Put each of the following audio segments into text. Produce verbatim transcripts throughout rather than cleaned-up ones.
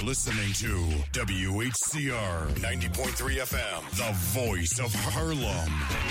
listening to W H C R ninety point three F M, the voice of Harlem.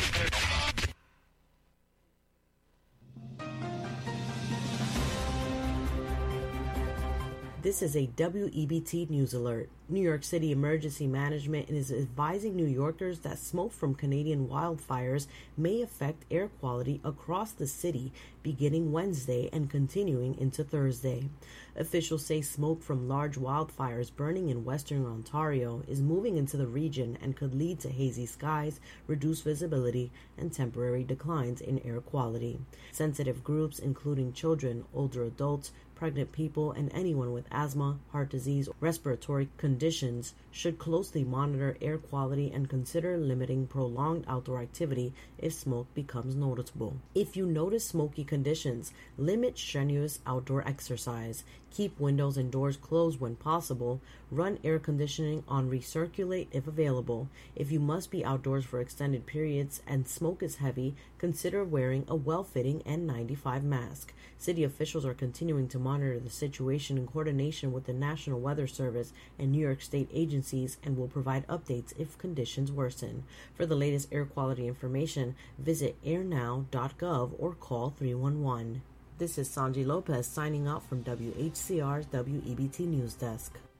This is a W E B T News Alert. New York City Emergency Management is advising New Yorkers that smoke from Canadian wildfires may affect air quality across the city beginning Wednesday and continuing into Thursday. Officials say smoke from large wildfires burning in western Ontario is moving into the region and could lead to hazy skies, reduced visibility, and temporary declines in air quality. Sensitive groups, including children, older adults, pregnant people, and anyone with asthma, heart disease, or respiratory conditions should closely monitor air quality and consider limiting prolonged outdoor activity if smoke becomes noticeable. If you notice smoky conditions, limit strenuous outdoor exercise. Keep windows and doors closed when possible. Run air conditioning on recirculate if available. If you must be outdoors for extended periods and smoke is heavy, consider wearing a well-fitting N ninety-five mask. City officials are continuing to monitor the situation in coordination with the National Weather Service and New York State agencies and will provide updates if conditions worsen. For the latest air quality information, visit air now dot gov or call three one one. This is Sanji Lopez signing out from W H C R's W E B T News Desk.